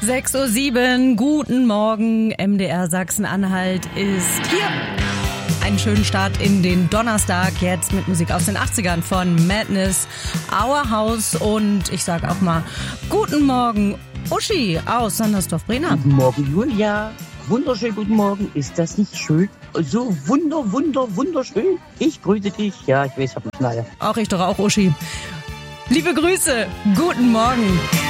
6:07 Uhr, guten Morgen, MDR Sachsen-Anhalt ist hier. Einen schönen Start in den Donnerstag, jetzt mit Musik aus den 80ern von Madness, Our House und ich sage auch mal guten Morgen, Uschi aus Sandersdorf-Brenner. Guten Morgen, Julia. Wunderschön, guten Morgen. Ist das nicht schön? So wunderschön. Ich grüße dich. Ja, ich weiß, ich habe eine Knalle. Auch ich doch auch, Uschi. Liebe Grüße, guten Morgen.